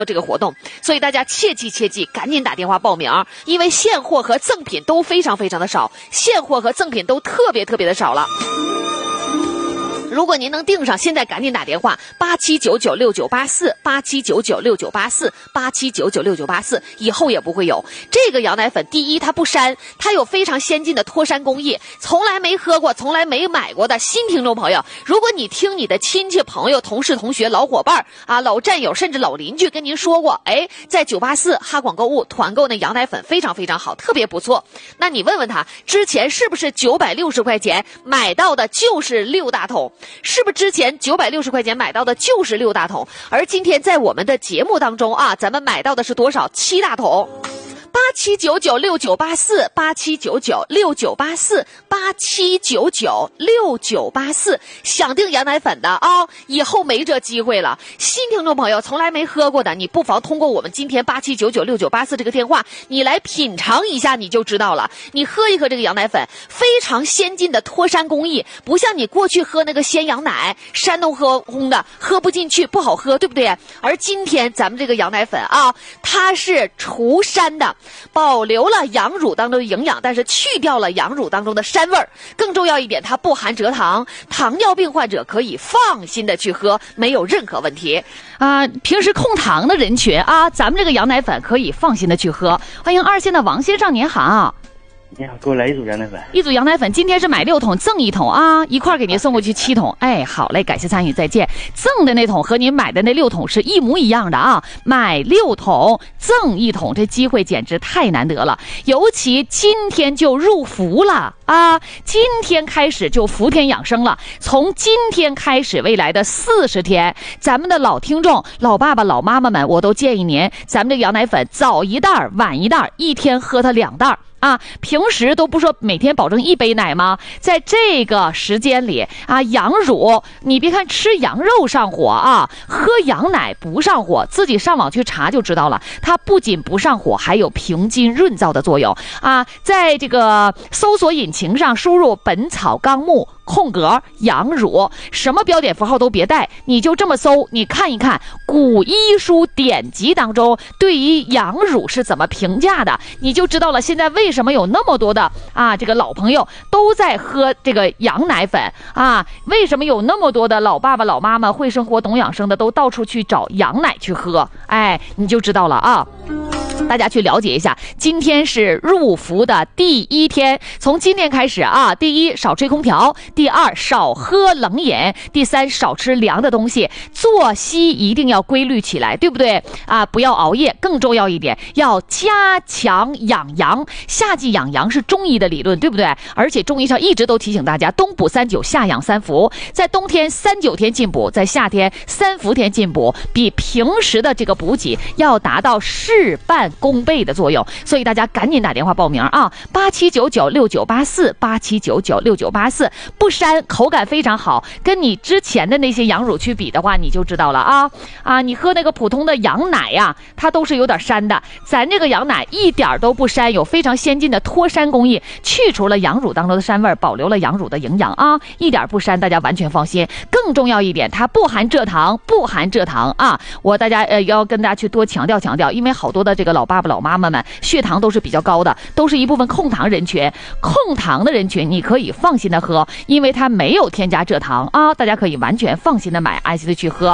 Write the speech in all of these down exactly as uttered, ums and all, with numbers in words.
这个活动，所以大家切记切记，赶紧打电话报名，因为现货和赠品都非常非常的少，现货和赠品都特别特别的少了。如果您能订上，现在赶紧打电话八七九九六九八四八七九九六九八四八七九九六九八四，以后也不会有这个羊奶粉。第一，它不膻，它有非常先进的脱膻工艺，从来没喝过、从来没买过的新听众朋友，如果你听你的亲戚朋友、同事、同学、老伙伴啊、老战友，甚至老邻居跟您说过，哎，在九八四哈广购物团购那羊奶粉非常非常好，特别不错。那你问问他，之前是不是九百六十块钱买到的就是六大桶？是不是之前九百六十块钱买到的就是六大桶？而今天在我们的节目当中啊，咱们买到的是多少？七大桶。八七九九六九八四八七九九六九八四八七九九六九八四，想订羊奶粉的啊，以后没这机会了。新听众朋友从来没喝过的，你不妨通过我们今天八七九九六九八四这个电话，你来品尝一下，你就知道了。你喝一喝这个羊奶粉，非常先进的脱膻工艺，不像你过去喝那个鲜羊奶，山东喝烘的，喝不进去，不好喝，对不对？而今天咱们这个羊奶粉啊，它是除膻的。保留了羊乳当中的营养，但是去掉了羊乳当中的膻味儿。更重要一点，它不含蔗糖，糖尿病患者可以放心的去喝，没有任何问题啊。平时控糖的人群啊，咱们这个羊奶粉可以放心的去喝。欢迎二线的王先生，您好。 你好，给我来一组羊奶粉。 一组羊奶粉，今天是买六桶赠一桶啊，一块给您送过去七桶。哎，好嘞，感谢参与，再见。赠的那桶和您买的那六桶是一模一样的啊，买六桶赠一桶，这机会简直太难得了。尤其今天就入伏了啊，今天开始就伏天养生了。从今天开始，未来的四十天，咱们的老听众、老爸爸、老妈妈们，我都建议您，咱们这个羊奶粉早一袋晚一袋，一天喝它两袋。啊，平时都不说每天保证一杯奶吗？在这个时间里啊，羊乳，你别看吃羊肉上火啊，喝羊奶不上火，自己上网去查就知道了。它不仅不上火，还有平津润燥的作用啊。在这个搜索引擎上输入《本草纲目》空格羊乳，什么标点符号都别带，你就这么搜，你看一看古医书典籍当中对于羊乳是怎么评价的，你就知道了。现在为什么有那么多的啊这个老朋友都在喝这个羊奶粉啊？为什么有那么多的老爸爸老妈妈会生活懂养生的都到处去找羊奶去喝？哎，你就知道了啊。大家去了解一下，今天是入伏的第一天，从今天开始啊，第一少吹空调，第二少喝冷饮，第三少吃凉的东西，作息一定要规律起来，对不对啊？不要熬夜，更重要一点，要加强养阳。夏季养阳是中医的理论，对不对？而且中医上一直都提醒大家，冬补三九，夏养三伏，在冬天三九天进补，在夏天三伏天进补，比平时的这个补给要达到事半功倍的作用。所以大家赶紧打电话报名啊，八七九九六九八四八七九九六九八四，不膻，口感非常好，跟你之前的那些羊乳去比的话，你就知道了啊啊！你喝那个普通的羊奶呀、啊，它都是有点膻的，咱这个羊奶一点都不膻，有非常先进的脱膻工艺，去除了羊乳当中的膻味，保留了羊乳的营养啊，一点不膻，大家完全放心。更重要一点，它不含蔗糖，不含蔗糖啊！我大家呃要跟大家去多强调强调，因为好多的这个老爸爸老妈妈们血糖都是比较高的，都是一部分控糖人群，控糖的人群你可以放心的喝，因为它没有添加蔗糖啊，大家可以完全放心的买，安心的去喝。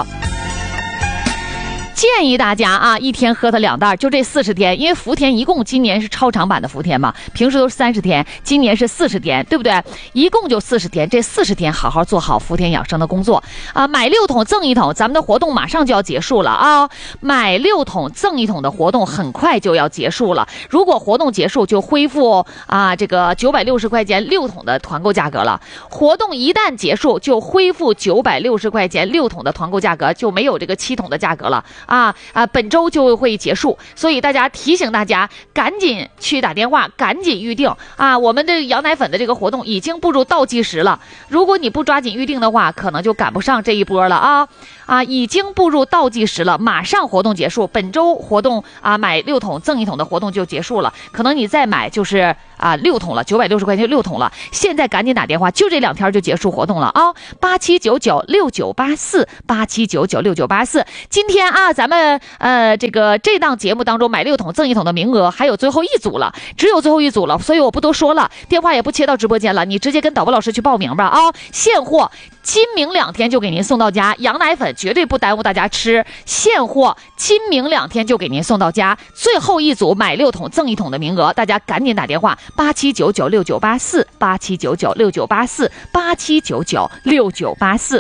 建议大家啊，一天喝它两袋，就这四十天，因为伏天一共今年是超长版的伏天嘛，平时都是三十天，今年是四十天，对不对？一共就四十天，这四十天好好做好伏天养生的工作啊！买六桶赠一桶，咱们的活动马上就要结束了啊！买六桶赠一桶的活动很快就要结束了，如果活动结束就恢复啊这个九百六十块钱六桶的团购价格了。活动一旦结束就恢复九百六十块钱六桶的团购价格，就没有这个七桶的价格了。啊啊！本周就会结束，所以大家提醒大家赶紧去打电话，赶紧预定啊！我们的羊奶粉的这个活动已经步入倒计时了，如果你不抓紧预定的话，可能就赶不上这一波了啊！啊，已经步入倒计时了，马上活动结束，本周活动啊，买六桶赠一桶的活动就结束了，可能你再买就是啊六桶了，九百六十块钱六桶了。现在赶紧打电话，就这两天就结束活动了啊！八七九九六九八四，八七九九六九八四。今天啊，咱们呃这个这档节目当中买六桶赠一桶的名额还有最后一组了，只有最后一组了，所以我不多说了，电话也不切到直播间了，你直接跟导播老师去报名吧啊！现货。今明两天就给您送到家，羊奶粉绝对不耽误大家吃，现货今明两天就给您送到家，最后一组买六桶赠一桶的名额，大家赶紧打电话八七九九六九八四，八七九九六九八四，八七九九六九八四。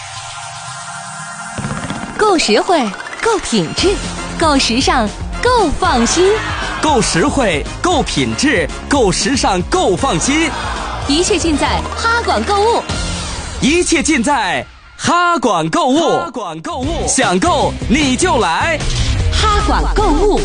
够实惠，够品质，够时尚，够放心。 够实惠，够品质，够时尚，够放心。 一切尽在哈管购物。 一切尽在哈管购物，哈管购物，想购你就来哈管购物。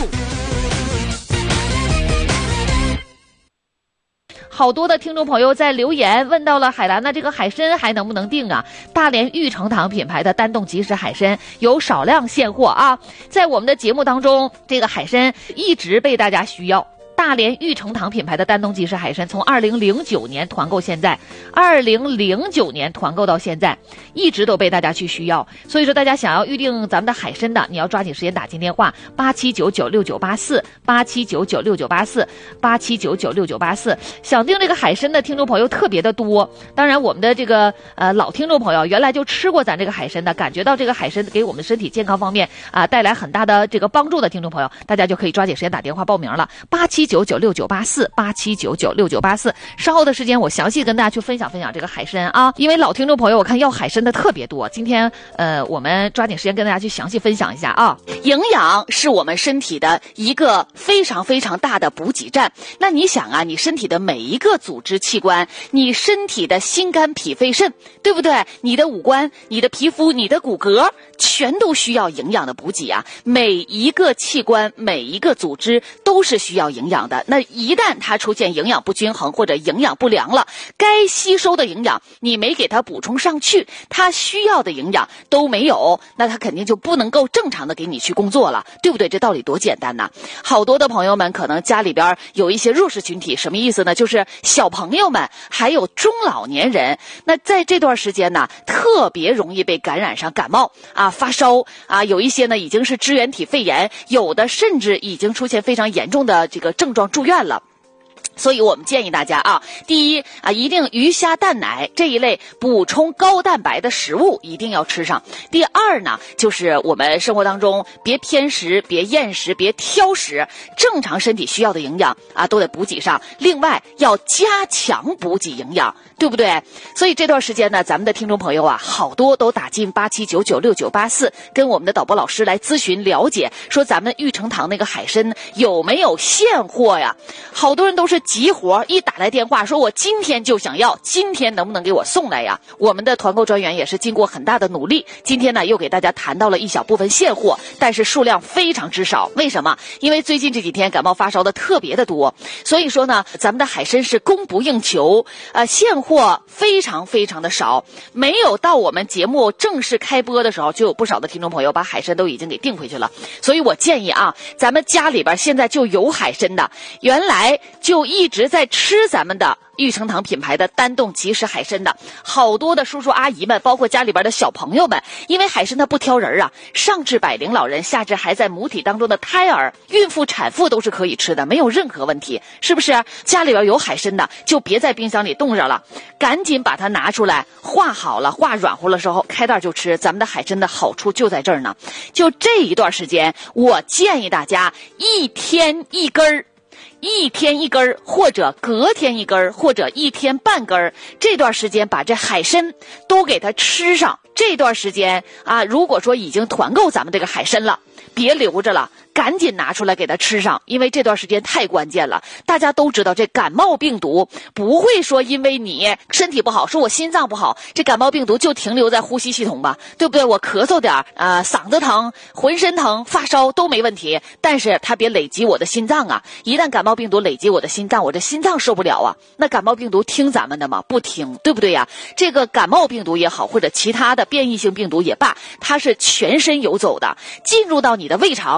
好多的听众朋友在留言问到了海兰的这个海参还能不能订啊？大连玉成堂品牌的单冻即食海参有少量现货啊，在我们的节目当中，这个海参一直被大家需要。大连玉成堂品牌的丹东即食海参，从二零零九年团购现在，二零零九年团购到现在，一直都被大家去需要。所以说，大家想要预定咱们的海参的，你要抓紧时间打进电话八七九九六九八四，八七九九六九八四，八七九九六九八四。想订这个海参的听众朋友特别的多，当然我们的这个呃老听众朋友，原来就吃过咱这个海参的，感觉到这个海参给我们身体健康方面啊、呃、带来很大的这个帮助的听众朋友，大家就可以抓紧时间打电话报名了，八七九九六九八四，八七九九六九八四。稍后的时间我详细跟大家去分享分享这个海参啊，因为老听众朋友我看要海参的特别多，今天呃我们抓紧时间跟大家去详细分享一下啊。 营养是我们身体的一个非常非常大的补给站。那你想啊，你身体的每一个组织器官，你身体的心肝脾肺肾，对不对？你的五官、你的皮肤、你的骨骼，全都需要营养的补给啊。每一个器官、每一个组织都是需要营养的。那一旦它出现营养不均衡或者营养不良了，该吸收的营养你没给它补充上去，它需要的营养都没有，那它肯定就不能够正常的给你去工作了，对不对？这道理多简单呐！好多的朋友们可能家里边有一些弱势群体，什么意思呢？就是小朋友们还有中老年人，那在这段时间呢，特别容易被感染上感冒啊、发烧啊，有一些呢已经是支原体肺炎，有的甚至已经出现非常严重的这个症状住院了。所以我们建议大家啊，第一啊，一定鱼虾蛋奶这一类补充高蛋白的食物一定要吃上。第二呢，就是我们生活当中别偏食、别厌食、别挑食，正常身体需要的营养啊都得补给上。另外要加强补给营养，对不对？所以这段时间呢，咱们的听众朋友啊，好多都打进八七九九六九八四，跟我们的导播老师来咨询了解，说咱们玉成堂那个海参有没有现货呀？好多人都是急活，一打来电话说我今天就想要，今天能不能给我送来呀？我们的团购专员也是经过很大的努力，今天呢又给大家谈到了一小部分现货，但是数量非常之少。为什么？因为最近这几天感冒发烧的特别的多，所以说呢，咱们的海参是供不应求，呃，现货非常非常的少。没有到我们节目正式开播的时候，就有不少的听众朋友把海参都已经给订回去了。所以我建议啊，咱们家里边现在就有海参的，原来就一直在吃咱们的玉成堂品牌的单冻即食海参的好多的叔叔阿姨们，包括家里边的小朋友们，因为海参它不挑人啊，上至百龄老人，下至还在母体当中的胎儿、孕妇、产妇都是可以吃的，没有任何问题，是不是？家里边有海参的就别在冰箱里冻着了，赶紧把它拿出来，化好了化软乎了时候开袋就吃。咱们的海参的好处就在这儿呢。就这一段时间，我建议大家一天一根儿，一天一根儿，或者隔天一根儿，或者一天半根儿，这段时间把这海参都给它吃上。这段时间啊，如果说已经团购咱们这个海参了，别留着了，赶紧拿出来给它吃上，因为这段时间太关键了。大家都知道这感冒病毒不会说因为你身体不好，说我心脏不好，这感冒病毒就停留在呼吸系统吧，对不对？我咳嗽点呃，嗓子疼、浑身疼、发烧都没问题，但是它别累积我的心脏啊。一旦感冒病毒累积我的心脏，我这心脏受不了啊。那感冒病毒听咱们的吗？不听，对不对呀？这个感冒病毒也好，或者其他的变异性病毒也罢，它是全身游走的，进入到你的胃肠，你可能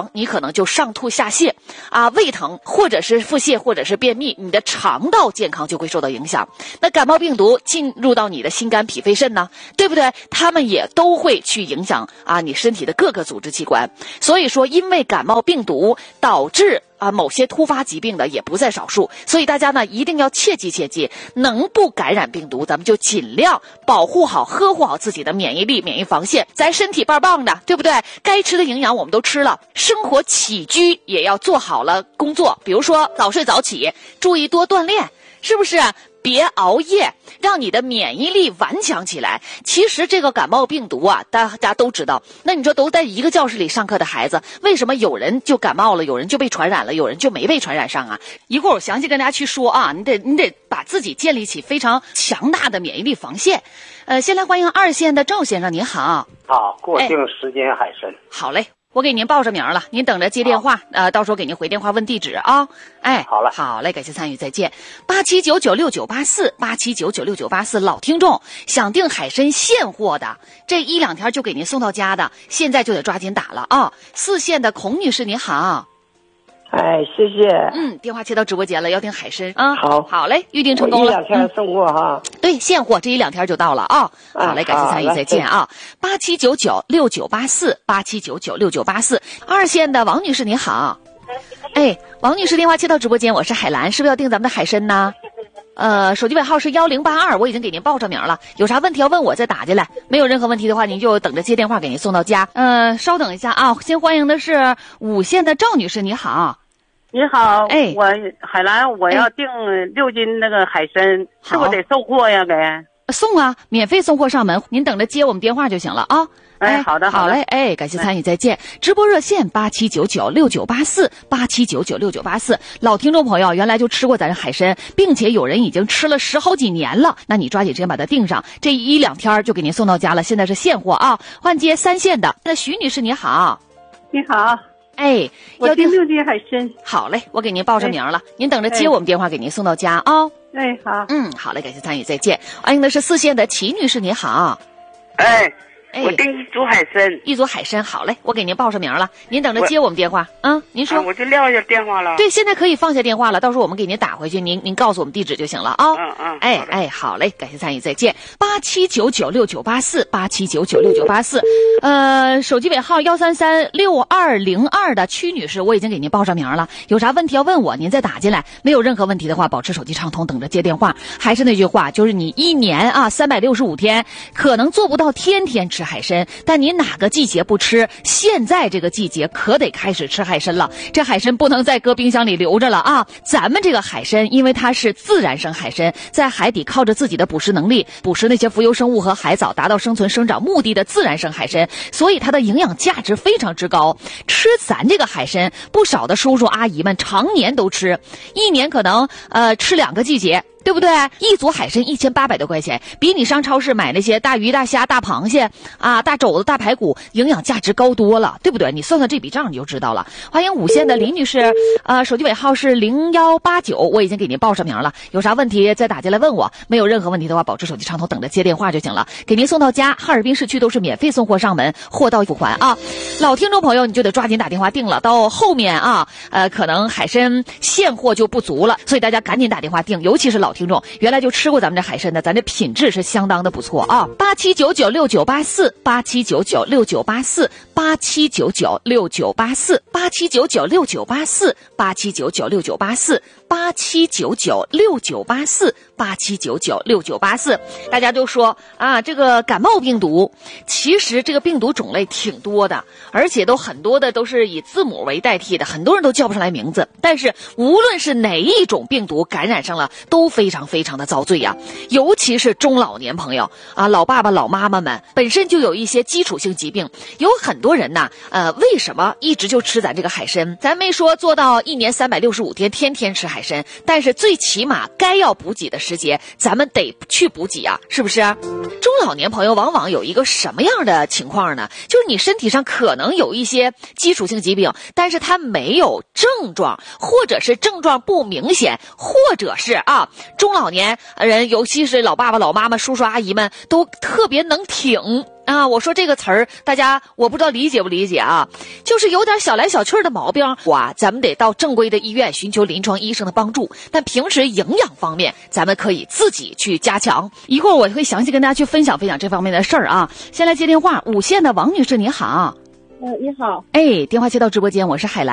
能就上吐下泻啊，胃疼，或者是腹泻，或者是便秘，你的肠道健康就会受到影响。那感冒病毒进入到你的心肝脾肺肾呢，对不对？他们也都会去影响啊你身体的各个组织器官。所以说，因为感冒病毒导致啊，某些突发疾病的也不在少数，所以大家呢一定要切记切记，能不感染病毒，咱们就尽量保护好、呵护好自己的免疫力、免疫防线。咱身体棒棒的，对不对？该吃的营养我们都吃了，生活起居也要做好了工作，比如说早睡早起，注意多锻炼，是不是？别熬夜，让你的免疫力顽强起来。其实这个感冒病毒啊，大家都知道。那你说都在一个教室里上课的孩子，为什么有人就感冒了，有人就被传染了，有人就没被传染上啊？一会儿我详细跟大家去说啊，你得你得把自己建立起非常强大的免疫力防线。呃，先来欢迎二线的赵先生，您好。 好，过境时间海参。 哎、好嘞。我给您报上名了，您等着接电话，呃，到时候给您回电话问地址啊。哎， 好了， 好嘞，感谢参与，再见。八七九九六九八四，八七九九六九八四，老听众想订海参现货的，这一两天就给您送到家的，现在就得抓紧打了啊。四线的孔女士您好。 哎，谢谢。 嗯，电话接到直播间了，要订海参啊。 好， 好嘞，预定成功了。 一两天送货哈、 嗯。对，现货这一两天就到了啊。 啊好嘞，感谢参与，再见啊。八七九九六九八四，八七九九六九八四。二线的王女士您好。哎，王女士电话接到直播间，我是海兰，是不是要订咱们的海参呢？呃，手机尾号是幺零八二，我已经给您报上名了。有啥问题要问我再打进来，没有任何问题的话，您就等着接电话给您送到家。呃，稍等一下啊，先欢迎的是五线的赵女士，你好。 你好， 哎， 我海兰，我要订六斤那个海参，是不是得售货呀？给送啊，免费送货上门，您等着接我们电话就行了啊。 哎，好的， 好嘞，哎，感谢参与，再见。直播热线八七九九六九八四，八七九九六九八四。老听众朋友，原来就吃过咱这海参，并且有人已经吃了十好几年了，那你抓紧时间把它订上，这一两天就给您送到家了。现在是现货啊。换接三线的，那徐女士你好。 你好。 哎， 我订六斤海参。 好嘞，我给您报上名了，您等着接我们电话给您送到家啊。 哎，好。 嗯，好嘞，感谢参与，再见。欢迎的是四线的齐女士，你好。 哎。我订一组海参， 一组海参，好嘞，我给您报上名了，您等着接我们电话。嗯，您说、 啊，我就撂下电话了。 对，现在可以放下电话了，到时候我们给您打回去，您您告诉我们地址就行了啊。 嗯嗯。 哎哎，好嘞，感谢参与，再见。八七九九六九八四，八七九九六九八四，呃，手机尾号幺三三六二零二的曲女士，我已经给您报上名了，有啥问题要问我，您再打进来。没有任何问题的话，保持手机畅通，等着接电话。还是那句话，就是你一年啊三百六十五天，可能做不到天天吃海参，但你。你哪个季节不吃？现在这个季节可得开始吃海参了。这海参不能再搁冰箱里留着了啊！咱们这个海参，因为它是自然生海参，在海底靠着自己的捕食能力，捕食那些浮游生物和海藻，达到生存生长目的的自然生海参，所以它的营养价值非常之高。吃咱这个海参，不少的叔叔阿姨们常年都吃，一年可能呃吃两个季节。对不对？一组海参一千八百多块钱，比你上超市买那些大鱼大虾、大螃蟹啊、大肘子、大排骨营养价值高多了，对不对？你算算这笔账你就知道了。欢迎五线的林女士，呃，手机尾号是零幺八九，我已经给您报上名了，有啥问题再打进来问我。没有任何问题的话，保持手机畅通，等着接电话就行了，给您送到家。哈尔滨市区都是免费送货上门，货到付还啊。老听众朋友，你就得抓紧打电话订了，到后面啊，呃，可能海参现货就不足了，所以大家赶紧打电话订，尤其是老听众原来就吃过咱们这海参的，咱这品质是相当的不错啊。八七九九六九八四，八七九九六九八四，八七九九六九八四，八七九九六九八四，八七九九六九八四，八七九九六九八四，八七九九六九八四。大家都说啊，这个感冒病毒，其实这个病毒种类挺多的，而且都很多的都是以字母为代替的，很多人都叫不上来名字。但是无论是哪一种病毒感染上了，都非常非常的遭罪呀、啊。尤其是中老年朋友啊，老爸爸老妈妈们本身就有一些基础性疾病，有很多人呐，呃，为什么一直就吃咱这个海参？咱没说做到一年三百六十五天天天吃海参，但是最起码该要补给的时节，咱们得去补给啊，是不是？中老年朋友往往有一个什么样的情况呢？就是你身体上可能有一些基础性疾病，但是它没有症状，或者是症状不明显，或者是啊，中老年人，尤其是老爸爸、老妈妈、叔叔阿姨们，都特别能挺。 啊，我说这个词儿，大家我不知道理解不理解啊？就是有点小来小去的毛病，哇，咱们得到正规的医院寻求临床医生的帮助。但平时营养方面，咱们可以自己去加强。 一会儿我会详细跟大家去分享分享这方面的事儿啊。先来接电话，五线的王女士，你好。 嗯、呃，你好。 哎，电话接到直播间，我是海兰。